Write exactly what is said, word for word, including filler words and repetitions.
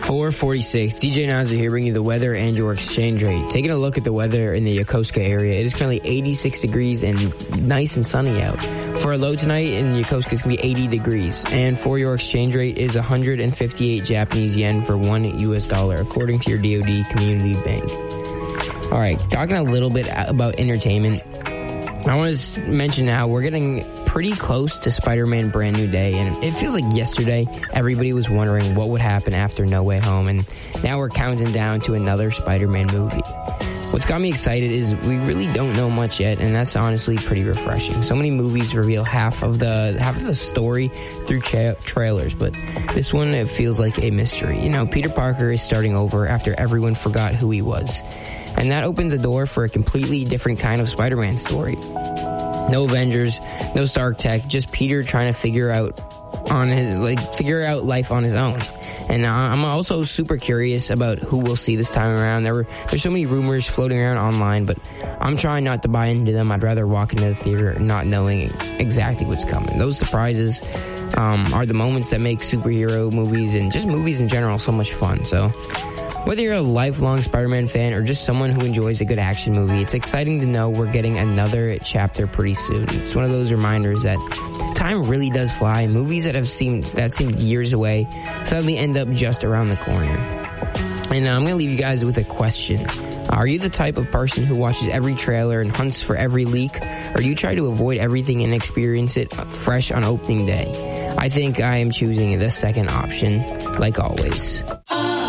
four forty-six, D J Naza here bringing you the weather and your exchange rate. Taking a look at the weather in the Yokosuka area, it is currently eighty-six degrees and nice and sunny out. For a low tonight in Yokosuka, it's going to be eighty degrees. And for your exchange rate, it is one hundred fifty-eight Japanese yen for one U S dollar, according to your D O D Community Bank. All right, talking a little bit about entertainment, I want to mention how we're getting pretty close to Spider-Man Brand New Day, and it feels like yesterday everybody was wondering what would happen after No Way Home, and now we're counting down to another Spider-Man movie. What's got me excited is we really don't know much yet, and that's honestly pretty refreshing. So many movies reveal half of the half of the story through tra- trailers, but this one, it feels like a mystery. You know, Peter Parker is starting over after everyone forgot who he was, and that opens a door for a completely different kind of Spider-Man story. No Avengers, no Stark Tech, just Peter trying to figure out on his like figure out life on his own. And I'm also super curious about who we'll see this time around. There were there's so many rumors floating around online, but I'm trying not to buy into them. I'd rather walk into the theater not knowing exactly what's coming. Those surprises um, are the moments that make superhero movies and just movies in general so much fun. So whether you're a lifelong Spider-Man fan or just someone who enjoys a good action movie, it's exciting to know we're getting another chapter pretty soon. It's one of those reminders that time really does fly. Movies that have seemed that seemed years away suddenly end up just around the corner. And uh, I'm going to leave you guys with a question. Are you the type of person who watches every trailer and hunts for every leak, or do you try to avoid everything and experience it fresh on opening day? I think I am choosing the second option, like always.